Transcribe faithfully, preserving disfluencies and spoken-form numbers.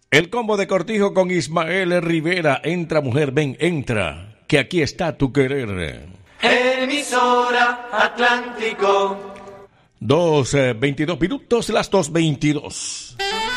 El combo de Cortijo con Ismael Rivera. Entra, mujer, ven, entra, que aquí está tu querer. Emisora Atlántico. Dos, eh, veintidós minutos, las dos veintidós.